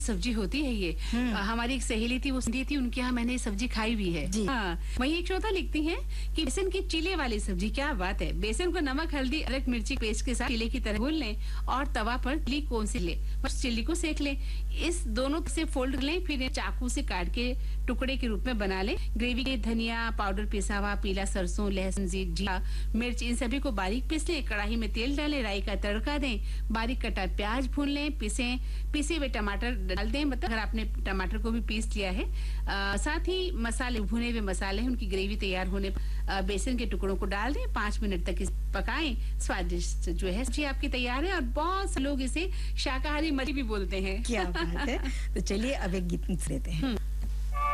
सब्जी होती है ये। हमारी एक सहेली थी, वो दी थी, उनके यहाँ मैंने ये सब्जी खाई भी है। हाँ। वही एक श्रोता लिखती हैं कि बेसन की चीले वाली सब्जी, क्या बात है। बेसन को नमक, हल्दी, अदरक, मिर्ची पेस्ट के साथ चीले की तरह भून लें और तवा पर चिली कौन से ले, बस चिली को सेक लें। इस दोनों से फोल्ड लें, फिर चाकू से काट के टुकड़े के रूप में बना लें। ग्रेवी के धनिया पाउडर पिसा हुआ, पीला सरसों, लहसुन, जीरा, मिर्च, इन सभी को बारीक पीस लें। कढ़ाई में तेल डालें, राई का तड़का दें, बारीक कटा प्याज भून लें, पिसे हुए टमाटर डाल दें, मतलब अगर आपने टमाटर को भी पीस लिया है। साथ ही मसाले, भुने हुए मसाले हैं, उनकी ग्रेवी तैयार होने पर बेसन के टुकड़ों को डाल दें, 5 मिनट तक पकाएं। स्वादिष्ट जो है सब्जी आपकी तैयार है। और बहुत से लोग इसे शाकाहारी मछली भी बोलते हैं। क्या बात है। तो चलिए अब एक गीत सुनते हैं।